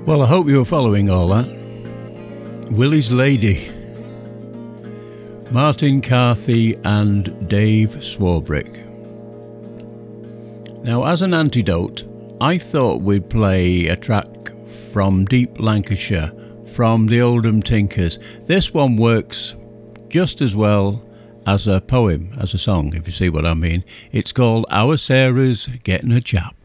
Well, I hope you were following all that. Willie's Lady, Martin Carthy and Dave Swarbrick. Now, as an antidote, I thought we'd play a track from deep Lancashire, from the Oldham Tinkers. This one works just as well as a poem, as a song, if you see what I mean. It's called Our Sarah's Getting a Chap.